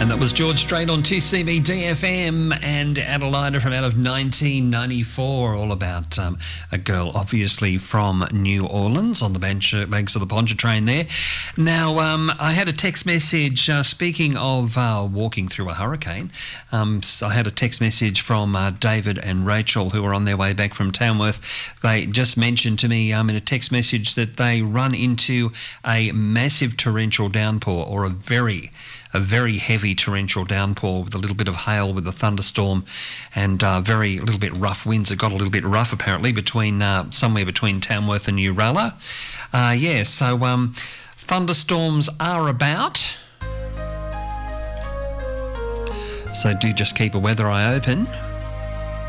And that was George Strait on 2CBD-FM and Adelaide from out of 1994, all about a girl obviously from New Orleans on the banks of the Pontchartrain there. Now, I had a text message, speaking of walking through a hurricane, so I had a text message from David and Rachel who were on their way back from Tamworth. They just mentioned to me in a text message that they run into a massive torrential downpour, or a very heavy torrential downpour with a little bit of hail with a thunderstorm and a little bit rough winds. It got a little bit rough apparently somewhere between Tamworth and Uralla. So thunderstorms are about. So do just keep a weather eye open.